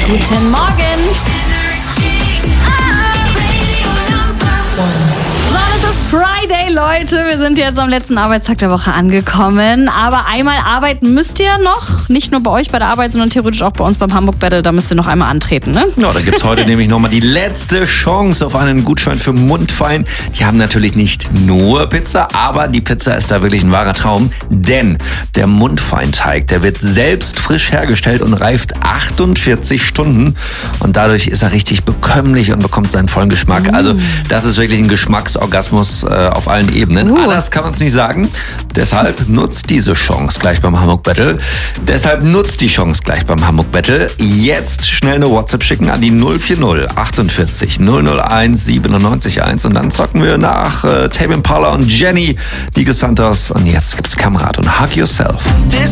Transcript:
Guten Morgen. So, es ist Friday, Leute. Wir sind jetzt am letzten Arbeitstag der Woche angekommen. Aber einmal arbeiten müsst ihr noch. Nicht nur bei euch bei der Arbeit, sondern theoretisch auch bei uns beim Hamburg Battle. Da müsst ihr noch einmal antreten, ne? Ja, da gibt's heute nämlich nochmal die letzte Chance auf einen Gutschein für Mundfein. Die haben natürlich nicht nur Pizza, aber die Pizza ist da wirklich ein wahrer Traum. Denn der Mundfeinteig, der wird selbst frisch hergestellt und reift 48 Stunden. Und dadurch ist er richtig bekömmlich und bekommt seinen vollen Geschmack. Also das ist wirklich ein Geschmacksorgasmus auf allen Ebenen. Anders kann man es nicht sagen. Deshalb nutzt diese Chance gleich beim Hamburg Battle. Jetzt schnell eine WhatsApp schicken an die 040 48 001 97 1 und dann zocken wir nach Tame Impala und Jenny, Nico Santos. Und jetzt gibt's Kamerad und Hug Yourself.